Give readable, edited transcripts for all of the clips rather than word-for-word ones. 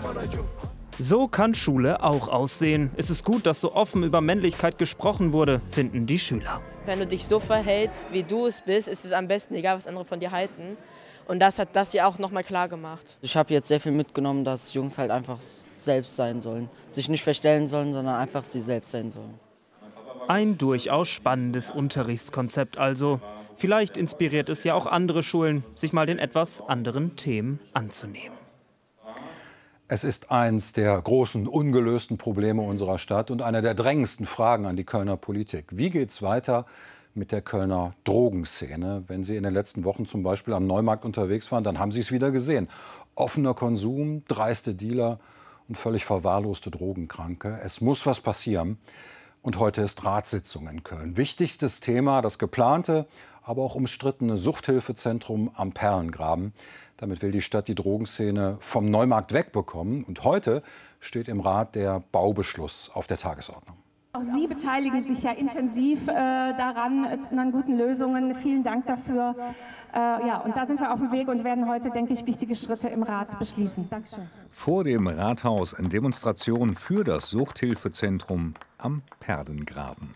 So kann Schule auch aussehen. Es ist gut, dass so offen über Männlichkeit gesprochen wurde, finden die Schüler. Wenn du dich so verhältst, wie du es bist, ist es am besten, egal was andere von dir halten. Und das hat das ja auch nochmal klar gemacht. Ich habe jetzt sehr viel mitgenommen, dass Jungs halt einfach selbst sein sollen. Sich nicht verstellen sollen, sondern einfach sie selbst sein sollen. Ein durchaus spannendes Unterrichtskonzept also. Vielleicht inspiriert es ja auch andere Schulen, sich mal den etwas anderen Themen anzunehmen. Es ist eins der großen ungelösten Probleme unserer Stadt und eine der drängendsten Fragen an die Kölner Politik. Wie geht's weiter mit der Kölner Drogenszene? Wenn Sie in den letzten Wochen zum Beispiel am Neumarkt unterwegs waren, dann haben Sie es wieder gesehen. Offener Konsum, dreiste Dealer und völlig verwahrloste Drogenkranke. Es muss was passieren. Und heute ist Ratssitzung in Köln. Wichtigstes Thema, das geplante, aber auch umstrittene Suchthilfezentrum am Perlengraben. Damit will die Stadt die Drogenszene vom Neumarkt wegbekommen. Und heute steht im Rat der Baubeschluss auf der Tagesordnung. Auch Sie beteiligen sich ja intensiv daran, an guten Lösungen. Vielen Dank dafür. Ja, und da sind wir auf dem Weg und werden heute, denke ich, wichtige Schritte im Rat beschließen. Dankeschön. Vor dem Rathaus eine Demonstration für das Suchthilfezentrum am Perlengraben.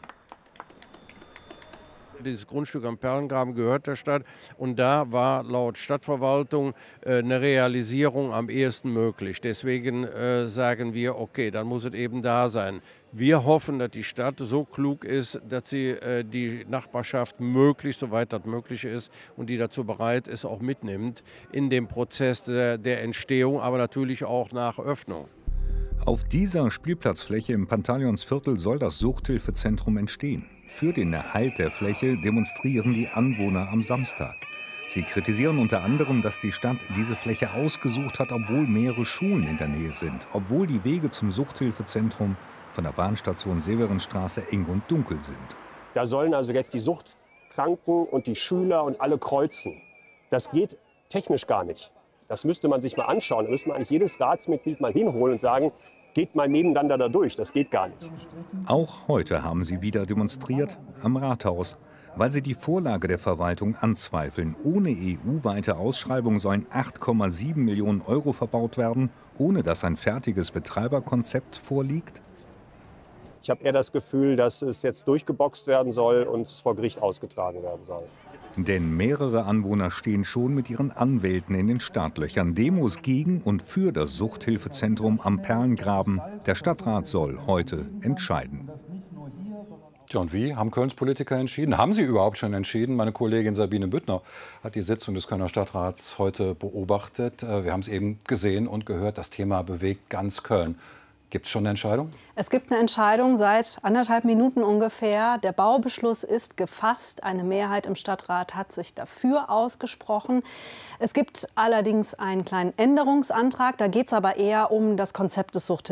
Dieses Grundstück am Perlengraben gehört der Stadt und da war laut Stadtverwaltung eine Realisierung am ehesten möglich. Deswegen sagen wir, okay, dann muss es eben da sein. Wir hoffen, dass die Stadt so klug ist, dass sie die Nachbarschaft möglichst, soweit das möglich ist und die dazu bereit ist, auch mitnimmt in dem Prozess der Entstehung, aber natürlich auch nach Öffnung. Auf dieser Spielplatzfläche im Pantaleonsviertel soll das Suchthilfezentrum entstehen. Für den Erhalt der Fläche demonstrieren die Anwohner am Samstag. Sie kritisieren unter anderem, dass die Stadt diese Fläche ausgesucht hat, obwohl mehrere Schulen in der Nähe sind, obwohl die Wege zum Suchthilfezentrum von der Bahnstation Severinstraße eng und dunkel sind. Da sollen also jetzt die Suchtkranken und die Schüler und alle kreuzen. Das geht technisch gar nicht. Das müsste man sich mal anschauen. Da müsste man eigentlich jedes Ratsmitglied mal hinholen und sagen, geht mal nebeneinander da durch. Das geht gar nicht. Auch heute haben sie wieder demonstriert am Rathaus, weil sie die Vorlage der Verwaltung anzweifeln. Ohne EU-weite Ausschreibung sollen 8,7 Millionen Euro verbaut werden, ohne dass ein fertiges Betreiberkonzept vorliegt. Ich habe eher das Gefühl, dass es jetzt durchgeboxt werden soll und es vor Gericht ausgetragen werden soll. Denn mehrere Anwohner stehen schon mit ihren Anwälten in den Startlöchern. Demos gegen und für das Suchthilfezentrum am Perlengraben. Der Stadtrat soll heute entscheiden. Tja, und wie haben Kölns Politiker entschieden? Haben sie überhaupt schon entschieden? Meine Kollegin Sabine Büttner hat die Sitzung des Kölner Stadtrats heute beobachtet. Wir haben es eben gesehen und gehört, das Thema bewegt ganz Köln. Gibt es schon eine Entscheidung? Es gibt eine Entscheidung seit 1,5 Minuten ungefähr. Der Baubeschluss ist gefasst. Eine Mehrheit im Stadtrat hat sich dafür ausgesprochen. Es gibt allerdings einen kleinen Änderungsantrag. Da geht es aber eher um das Konzept des Suchthilfezentrums.